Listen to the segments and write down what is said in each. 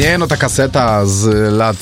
Nie, no ta kaseta z lat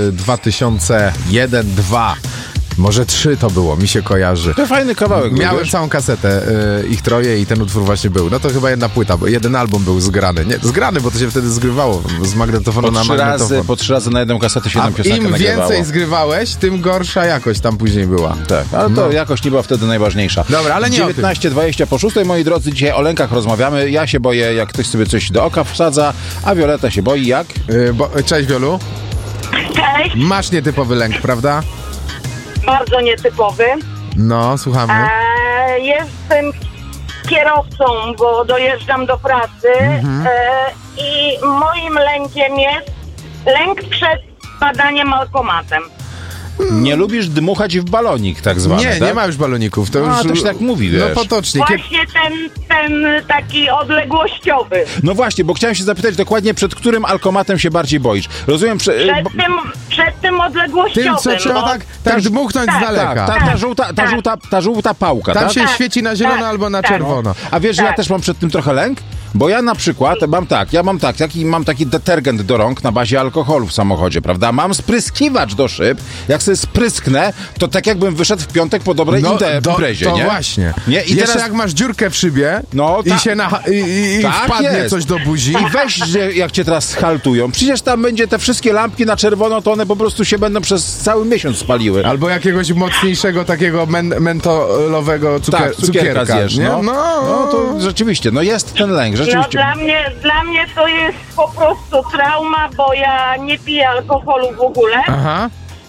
2001-2002. Może 3 to było, mi się kojarzy. To fajny kawałek. Miałem całą kasetę, ich troje i ten utwór właśnie był. No to chyba jedna płyta, bo jeden album był zgrany. Nie, zgrany, bo to się wtedy zgrywało z magnetofonu na magnetofon. Po 3 razy na jedną kasetę się tam piosenkę im nagrywało. więcej zgrywałeś, tym gorsza jakość tam później była. Tak, ale to jakość nie była wtedy najważniejsza. Dobra, ale nie 19:20 po 6, moi drodzy, dzisiaj o lękach rozmawiamy. Ja się boję, jak ktoś sobie coś do oka wsadza, a Wioleta się boi jak? Cześć, Wiolu. Cześć, Masz nietypowy lęk, prawda? bardzo nietypowy. No, słuchamy. Jestem kierowcą, bo dojeżdżam do pracy i moim lękiem jest lęk przed badaniem alkomatem. Nie lubisz dmuchać w balonik, tak zwany, Nie, tak? nie ma już baloników. To A, już to się tak mówi, wiesz. No potocznie. Właśnie ten taki odległościowy. No właśnie, bo chciałem się zapytać dokładnie, przed którym alkomatem się bardziej boisz. Rozumiem, Przed tym odległościowym. Tym, co trzeba tak dmuchnąć z daleka. Ta żółta pałka, Tam tak? się świeci na zielono albo na czerwono. A wiesz, że ja też mam przed tym trochę lęk? Bo ja na przykład mam taki detergent do rąk na bazie alkoholu w samochodzie, prawda? Mam spryskiwacz do szyb. Jak sobie sprysknę, to tak jakbym wyszedł w piątek po dobrej imprezie, to nie? właśnie. Nie? I jeszcze teraz jak masz dziurkę w szybie i się tak wpadnie jest. coś do buzi. I weź, że jak cię teraz schaltują. Przecież tam będzie te wszystkie lampki na czerwono, to one po prostu się będą przez cały miesiąc spaliły. Albo jakiegoś mocniejszego takiego mentolowego cukierka zjesz, nie? No, to rzeczywiście, jest ten lęk, rzeczywiście. No dla mnie to jest po prostu trauma, bo ja nie piję alkoholu w ogóle. Aha.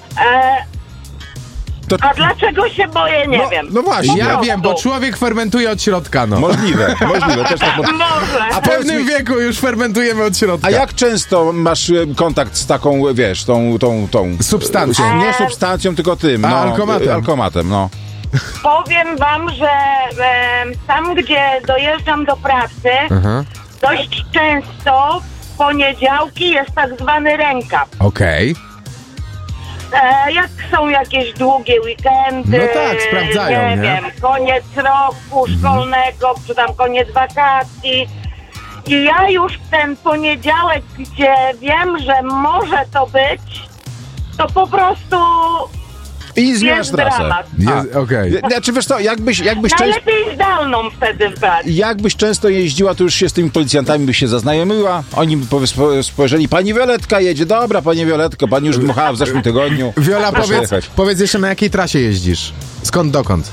A dlaczego się boję, nie wiem. No właśnie. Ja wiem, bo człowiek fermentuje od środka, no. Możliwe, też tak. Może. A w pewnym wieku już fermentujemy od środka. A jak często masz kontakt z taką, wiesz, tą substancją? Nie substancją, tylko tym. Alkomatem, no. Powiem wam, że tam, gdzie dojeżdżam do pracy, dość często w poniedziałki jest tak zwany rękaw. Okej. Jak są jakieś długie weekendy, No tak, sprawdzają, nie? wiem, koniec roku szkolnego, czy tam koniec wakacji. I ja już w ten poniedziałek, gdzie wiem, że może to być, to po prostu I zmieniasz trasę. dramat. Okej. Znaczy, wiesz co, jakbyś często... Najlepiej zdalną wtedy wbrać. Jakbyś często jeździła, to już się z tymi policjantami byś się zaznajomiła. Oni by spojrzeli, pani Wioletka jedzie. Dobra, pani Wioletko, pani już dmuchała w zeszłym tygodniu. Wiola, Proszę powiedz jeszcze, na jakiej trasie jeździsz? Skąd dokąd?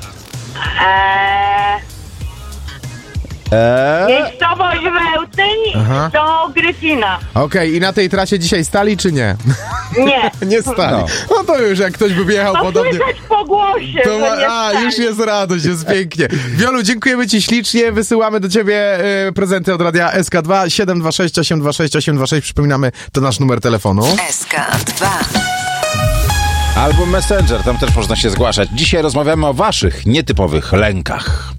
Miejscowość Wełtyń do Gryfina. Okej, i na tej trasie dzisiaj stali, czy nie? Nie. Nie stali. No to już, jak ktoś by wjechał To podobnie... słychać po głosie, To że nie stali. już jest radość, jest pięknie. Wiolu, dziękujemy ci ślicznie. Wysyłamy do ciebie prezenty od radia SK2 726 826 826. Przypominamy, to nasz numer telefonu. SK2. Albo Messenger, tam też można się zgłaszać. Dzisiaj rozmawiamy o waszych nietypowych lękach.